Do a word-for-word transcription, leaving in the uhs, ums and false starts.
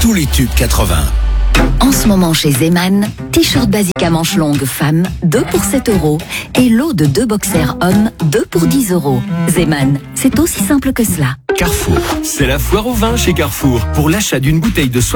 tous les tubes quatre-vingts. En ce moment chez Zeman, t-shirt basique à manches longues femme, deux pour sept euros. Et lot de deux boxers hommes, deux pour dix euros. Zeman, c'est aussi simple que cela. Carrefour. C'est la foire au vin chez Carrefour. Pour l'achat d'une bouteille de